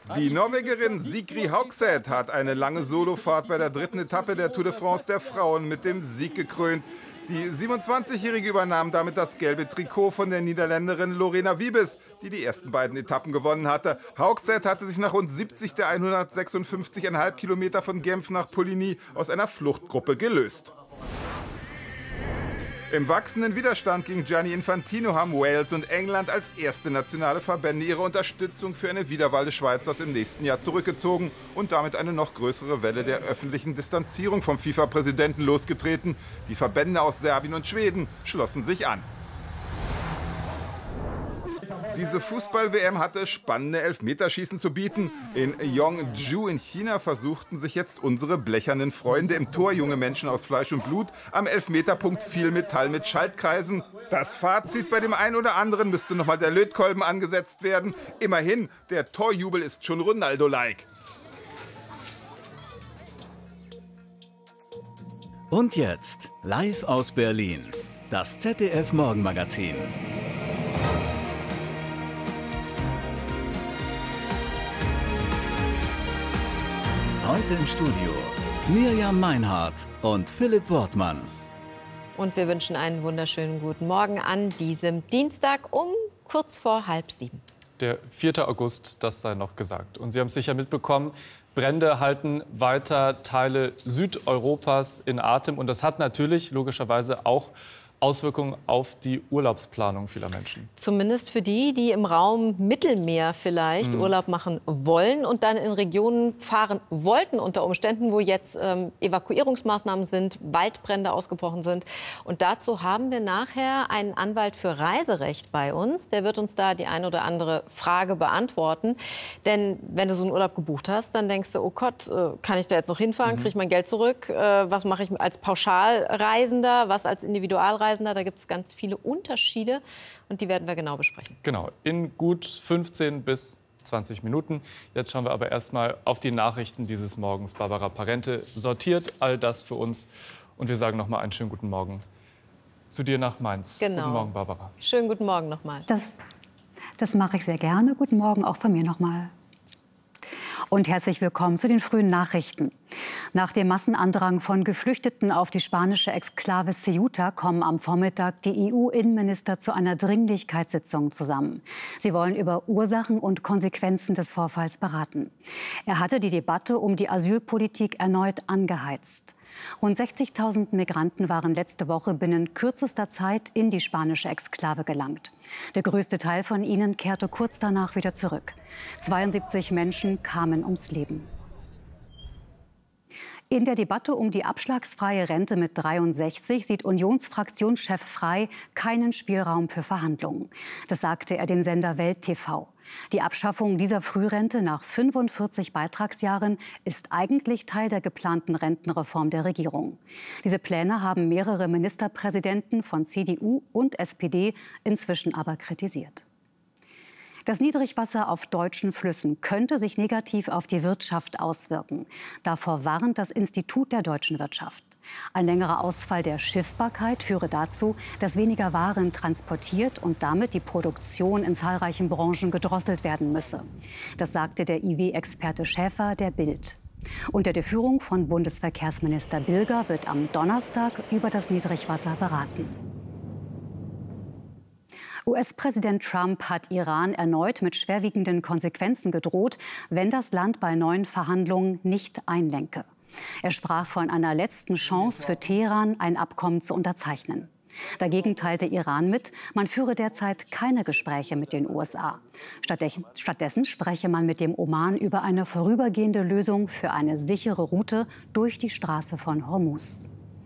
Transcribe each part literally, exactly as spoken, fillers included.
Die Norwegerin Sigrid Haugseth hat eine lange Solofahrt bei der dritten Etappe der Tour de France der Frauen mit dem Sieg gekrönt. Die siebenundzwanzigjährige übernahm damit das gelbe Trikot von der Niederländerin Lorena Wiebes, die die ersten beiden Etappen gewonnen hatte. Haugseth hatte sich nach rund siebzig der hundertsechsundfünfzig Komma fünf Kilometer von Genf nach Poligny aus einer Fluchtgruppe gelöst. Im wachsenden Widerstand gegen Gianni Infantino haben Wales und England als erste nationale Verbände ihre Unterstützung für eine Wiederwahl des Schweizers im nächsten Jahr zurückgezogen und damit eine noch größere Welle der öffentlichen Distanzierung vom FIFA-Präsidenten losgetreten. Die Verbände aus Serbien und Schweden schlossen sich an. Diese Fußball-W M hatte spannende Elfmeterschießen zu bieten. In Yongju in China versuchten sich jetzt unsere blechernen Freunde im Tor, junge Menschen aus Fleisch und Blut. Am Elfmeterpunkt viel Metall mit Schaltkreisen. Das Fazit: Bei dem einen oder anderen müsste nochmal der Lötkolben angesetzt werden. Immerhin, der Torjubel ist schon Ronaldo-like. Und jetzt, live aus Berlin, das Z D F-Morgenmagazin. Heute im Studio Mirjam Meinhardt und Philipp Wortmann. Und wir wünschen einen wunderschönen guten Morgen an diesem Dienstag um kurz vor halb sieben. Der vierte August, das sei noch gesagt. Und Sie haben es sicher mitbekommen, Brände halten weiter Teile Südeuropas in Atem. Und das hat natürlich logischerweise auch Auswirkungen auf die Urlaubsplanung vieler Menschen. Zumindest für die, die im Raum Mittelmeer vielleicht mhm. Urlaub machen wollen und dann in Regionen fahren wollten unter Umständen, wo jetzt ähm, Evakuierungsmaßnahmen sind, Waldbrände ausgebrochen sind. Und dazu haben wir nachher einen Anwalt für Reiserecht bei uns. Der wird uns da die eine oder andere Frage beantworten. Denn wenn du so einen Urlaub gebucht hast, dann denkst du, oh Gott, äh, kann ich da jetzt noch hinfahren, kriege ich mein Geld zurück? Äh, was mache ich als Pauschalreisender, was als Individualreisender? Da gibt es ganz viele Unterschiede und die werden wir genau besprechen. Genau, in gut fünfzehn bis zwanzig Minuten. Jetzt schauen wir aber erstmal auf die Nachrichten dieses Morgens. Barbara Parente sortiert all das für uns und wir sagen noch mal einen schönen guten Morgen zu dir nach Mainz. Genau. Guten Morgen, Barbara. Schönen guten Morgen noch mal. Das, das mache ich sehr gerne. Guten Morgen auch von mir noch mal. Und herzlich willkommen zu den frühen Nachrichten. Nach dem Massenandrang von Geflüchteten auf die spanische Exklave Ceuta kommen am Vormittag die E U-Innenminister zu einer Dringlichkeitssitzung zusammen. Sie wollen über Ursachen und Konsequenzen des Vorfalls beraten. Er hatte die Debatte um die Asylpolitik erneut angeheizt. Rund sechzigtausend Migranten waren letzte Woche binnen kürzester Zeit in die spanische Exklave gelangt. Der größte Teil von ihnen kehrte kurz danach wieder zurück. zweiundsiebzig Menschen kamen ums Leben. In der Debatte um die abschlagsfreie Rente mit dreiundsechzig sieht Unionsfraktionschef Frey keinen Spielraum für Verhandlungen. Das sagte er dem Sender Welt T V. Die Abschaffung dieser Frührente nach fünfundvierzig Beitragsjahren ist eigentlich Teil der geplanten Rentenreform der Regierung. Diese Pläne haben mehrere Ministerpräsidenten von C D U und S P D inzwischen aber kritisiert. Das Niedrigwasser auf deutschen Flüssen könnte sich negativ auf die Wirtschaft auswirken. Davor warnt das Institut der deutschen Wirtschaft. Ein längerer Ausfall der Schiffbarkeit führe dazu, dass weniger Waren transportiert und damit die Produktion in zahlreichen Branchen gedrosselt werden müsse. Das sagte der I W-Experte Schäfer der Bild. Unter der Führung von Bundesverkehrsminister Bilger wird am Donnerstag über das Niedrigwasser beraten. U S-Präsident Trump hat Iran erneut mit schwerwiegenden Konsequenzen gedroht, wenn das Land bei neuen Verhandlungen nicht einlenke. Er sprach von einer letzten Chance für Teheran, ein Abkommen zu unterzeichnen. Dagegen teilte Iran mit, man führe derzeit keine Gespräche mit den U S A. Stattdessen, stattdessen spreche man mit dem Oman über eine vorübergehende Lösung für eine sichere Route durch die Straße von Hormuz.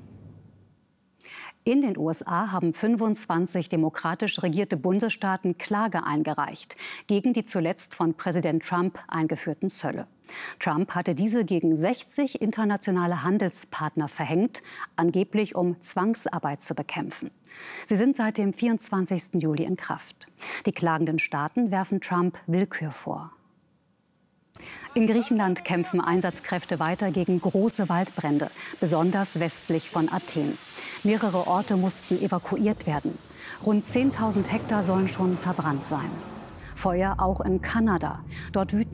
In den U S A haben fünfundzwanzig demokratisch regierte Bundesstaaten Klage eingereicht gegen die zuletzt von Präsident Trump eingeführten Zölle. Trump hatte diese gegen sechzig internationale Handelspartner verhängt, angeblich um Zwangsarbeit zu bekämpfen. Sie sind seit dem vierundzwanzigsten Juli in Kraft. Die klagenden Staaten werfen Trump Willkür vor. In Griechenland kämpfen Einsatzkräfte weiter gegen große Waldbrände, besonders westlich von Athen. Mehrere Orte mussten evakuiert werden. Rund zehntausend Hektar sollen schon verbrannt sein. Feuer auch in Kanada. Dort wüten